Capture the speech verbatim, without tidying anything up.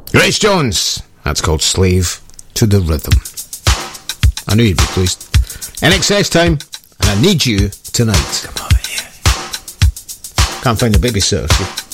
Grace Jones. That's called Slave to the Rhythm. I knew you'd be pleased. N X S time, and I Need You Tonight. Come on, yeah. Can't find the babysitter.